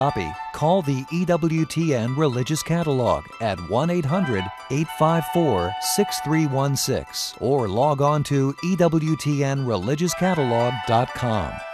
copy, call the EWTN Religious Catalog at 1-800-854-6316 or log on to EWTNReligiousCatalog.com.